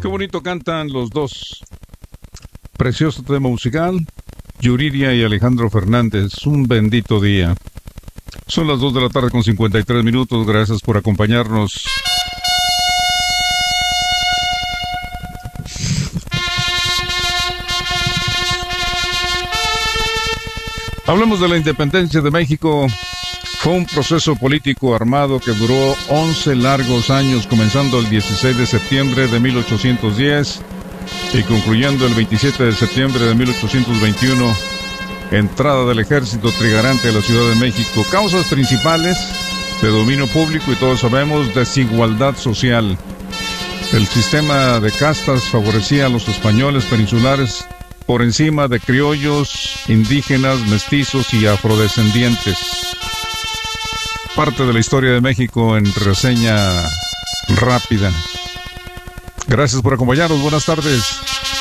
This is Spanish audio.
Qué bonito cantan los dos. Precioso tema musical. Yuridia y Alejandro Fernández. Un bendito día. Son las 2 de la tarde con 53 minutos. Gracias por acompañarnos. Hablemos de la independencia de México. Fue un proceso político armado que duró 11 largos años, comenzando el 16 de septiembre de 1810 y concluyendo el 27 de septiembre de 1821. Entrada del ejército trigarante a la Ciudad de México. Causas principales de dominio público y todos sabemos, desigualdad social. El sistema de castas favorecía a los españoles peninsulares por encima de criollos, indígenas, mestizos y afrodescendientes. Parte de la historia de México en reseña rápida. Gracias por acompañarnos. Buenas tardes.